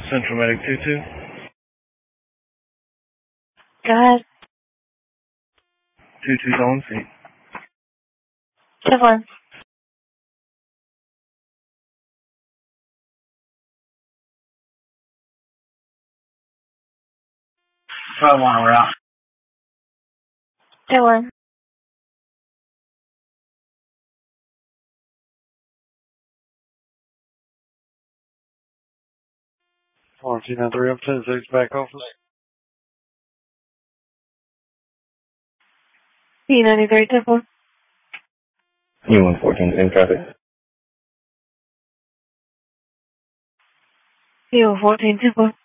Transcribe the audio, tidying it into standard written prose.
Central Medic 22. Go ahead. 22's on scene. 10-4. Probably want to route. 10-4. RT93 up 10-6 back office. P93, 10-4. U114, same traffic. P114, 10-4.